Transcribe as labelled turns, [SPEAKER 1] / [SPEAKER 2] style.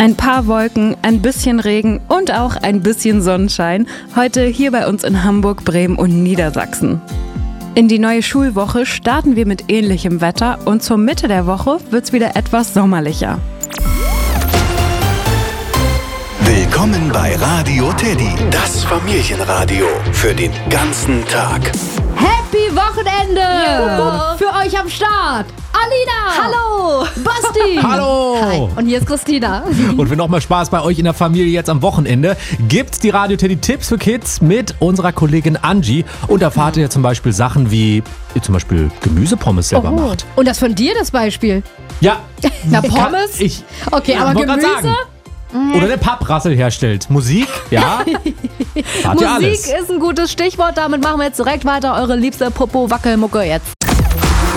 [SPEAKER 1] Ein paar Wolken, ein bisschen Regen und auch ein bisschen Sonnenschein. Heute hier bei uns in Hamburg, Bremen und Niedersachsen. In die neue Schulwoche starten wir mit ähnlichem Wetter und zur Mitte der Woche wird's wieder etwas sommerlicher.
[SPEAKER 2] Willkommen bei Radio Teddy, das Familienradio für den ganzen Tag.
[SPEAKER 3] Happy Wochenende!
[SPEAKER 4] Ja.
[SPEAKER 3] Für euch am Start! Alina!
[SPEAKER 4] Hallo!
[SPEAKER 3] Basti!
[SPEAKER 5] Hallo!
[SPEAKER 3] Hi. Und hier ist Christina.
[SPEAKER 5] Und für nochmal Spaß bei euch in der Familie jetzt am Wochenende gibt's die Radio Teddy Tipps für Kids mit unserer Kollegin Angie. Und da erfahrt ihr zum Beispiel Sachen wie ihr zum Beispiel Gemüsepommes selber macht.
[SPEAKER 3] Und das von dir, das Beispiel?
[SPEAKER 5] Ja.
[SPEAKER 3] Na, Pommes?
[SPEAKER 5] wollte
[SPEAKER 3] Okay, aber
[SPEAKER 5] grad
[SPEAKER 3] Gemüse?
[SPEAKER 5] sagen. Oder der Papprassel herstellt. Musik, ja. Wart ihr alles.
[SPEAKER 4] Musik ist ein gutes Stichwort. Damit machen wir jetzt direkt weiter. Eure liebste Popo-Wackelmucke jetzt.